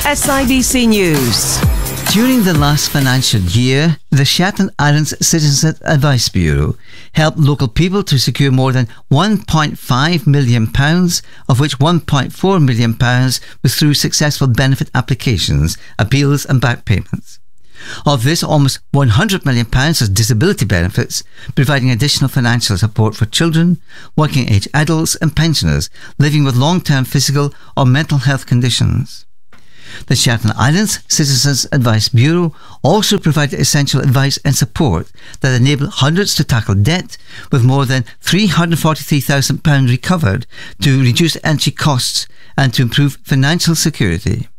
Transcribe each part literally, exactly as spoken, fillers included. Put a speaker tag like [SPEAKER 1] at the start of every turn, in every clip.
[SPEAKER 1] S I B C News.
[SPEAKER 2] During the last financial year, the Shetland Islands Citizens Advice Bureau helped local people to secure more than one point five million pounds, of which one point four million pounds was through successful benefit applications, appeals and back payments. Of this, almost one hundred million pounds was disability benefits, providing additional financial support for children, working-age adults and pensioners living with long-term physical or mental health conditions. The Shetland Islands Citizens Advice Bureau also provided essential advice and support that enabled hundreds to tackle debt, with more than three hundred forty-three thousand pounds recovered to reduce energy costs and to improve financial security.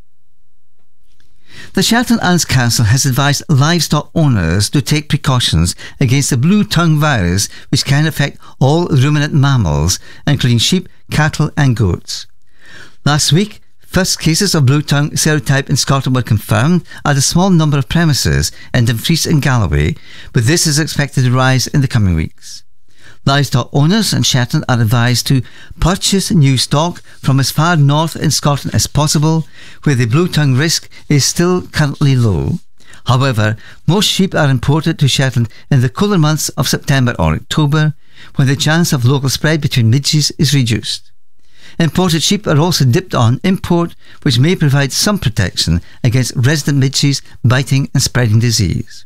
[SPEAKER 2] The Shetland Islands Council has advised livestock owners to take precautions against the blue tongue virus, which can affect all ruminant mammals, including sheep, cattle and goats. Last week, first cases of blue tongue serotype in Scotland were confirmed at a small number of premises in Dumfries and Galloway, but this is expected to rise in the coming weeks. Livestock owners in Shetland are advised to purchase new stock from as far north in Scotland as possible, where the blue tongue risk is still currently low. However, most sheep are imported to Shetland in the cooler months of September or October, when the chance of local spread between midges is reduced. Imported sheep are also dipped on import, which may provide some protection against resident midges biting and spreading disease.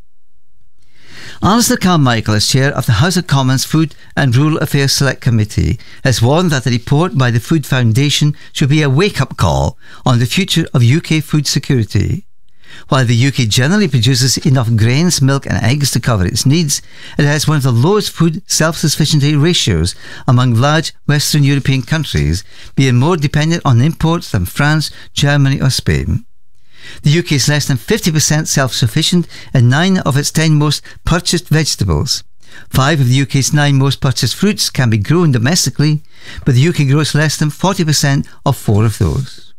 [SPEAKER 2] Alistair Carmichael, as chair of the House of Commons Food and Rural Affairs Select Committee, has warned that the report by the Food Foundation should be a wake-up call on the future of U K food security. While the U K generally produces enough grains, milk and eggs to cover its needs, it has one of the lowest food self-sufficiency ratios among large Western European countries, being more dependent on imports than France, Germany or Spain. The U K is less than fifty percent self-sufficient in nine of its ten most purchased vegetables. Five of the U K's nine most purchased fruits can be grown domestically, but the U K grows less than forty percent of four of those.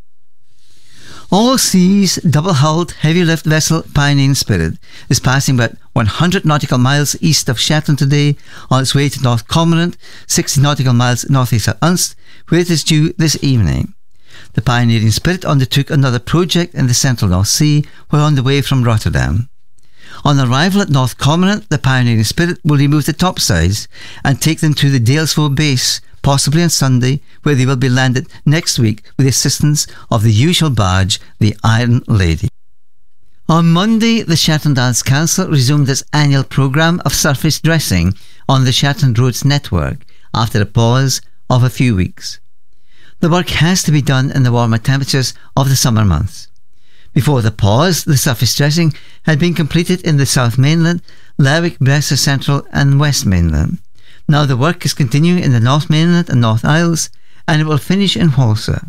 [SPEAKER 2] All Seas double-hulled heavy-lift vessel Pioneering Spirit is passing about one hundred nautical miles east of Shetland today on its way to North Cormorant, sixty nautical miles northeast of Unst, where it is due this evening. The Pioneering Spirit undertook another project in the central North Sea while on the way from Rotterdam. On arrival at North Cormorant, the Pioneering Spirit will remove the topsides and take them to the Dalesford base, possibly on Sunday, where they will be landed next week with the assistance of the usual barge, the Iron Lady. On Monday, the Shetland Islands Council resumed its annual programme of surface dressing on the Shetland Roads network after a pause of a few weeks. The work has to be done in the warmer temperatures of the summer months. Before the pause, the surface dressing had been completed in the South Mainland, Lerwick, Bressa Central and West Mainland. Now the work is continuing in the North Mainland and North Isles, and it will finish in Walsall.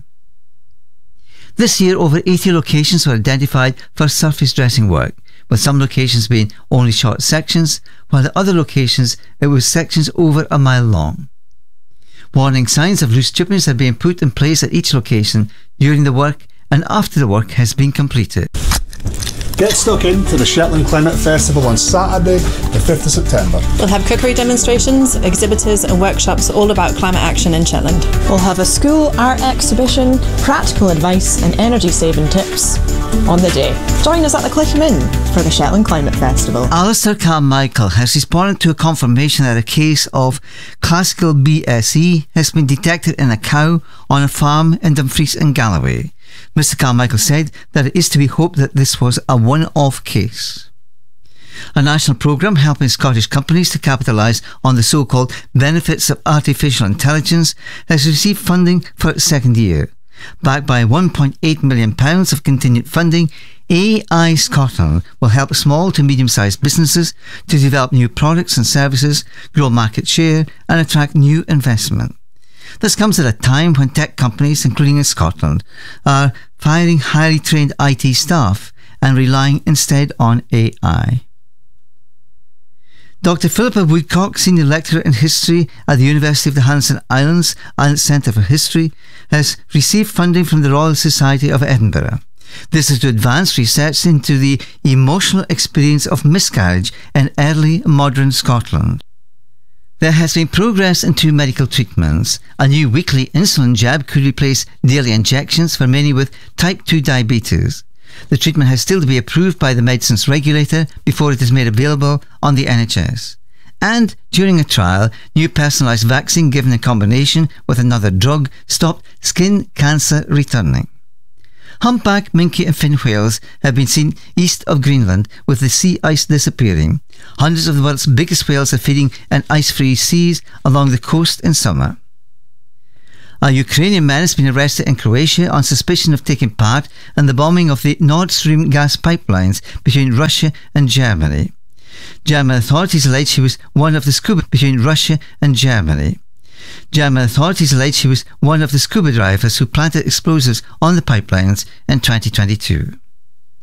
[SPEAKER 2] This year, over eighty locations were identified for surface dressing work, with some locations being only short sections, while at other locations it was sections over a mile long. Warning signs of loose chippings are being put in place at each location during the work and after the work has been completed.
[SPEAKER 3] Get stuck into the Shetland Climate Festival on Saturday, the fifth of September.
[SPEAKER 4] We'll have cookery demonstrations, exhibitors and workshops all about climate action in Shetland.
[SPEAKER 5] We'll have a school art exhibition, practical advice and energy saving tips on the day. Join us at the Clickham Inn for the Shetland Climate Festival.
[SPEAKER 2] Alistair Carmichael has responded to a confirmation that a case of classical B S E has been detected in a cow on a farm in Dumfries and Galloway. Mister Carmichael said that it is to be hoped that this was a one-off case. A national programme helping Scottish companies to capitalise on the so-called benefits of artificial intelligence has received funding for its second year. Backed by one point eight million pounds of contingent funding, A I Scotland will help small to medium-sized businesses to develop new products and services, grow market share and attract new investment. This comes at a time when tech companies, including in Scotland, are firing highly trained I T staff and relying instead on A I. Doctor Philippa Woodcock, Senior Lecturer in History at the University of the Hudson Islands and its Centre for History, has received funding from the Royal Society of Edinburgh. This is to advance research into the emotional experience of miscarriage in early modern Scotland. There has been progress in two medical treatments. A new weekly insulin jab could replace daily injections for many with type two diabetes. The treatment has still to be approved by the medicines regulator before it is made available on the N H S. And during a trial, new personalised vaccine given in combination with another drug stopped skin cancer returning. Humpback, minke and fin whales have been seen east of Greenland with the sea ice disappearing. Hundreds of the world's biggest whales are feeding in ice-free seas along the coast in summer. A Ukrainian man has been arrested in Croatia on suspicion of taking part in the bombing of the Nord Stream gas pipelines between Russia and Germany. German authorities allege he was one of the scuba between Russia and Germany. German authorities allege he was one of the scuba divers who planted explosives on the pipelines in twenty twenty-two.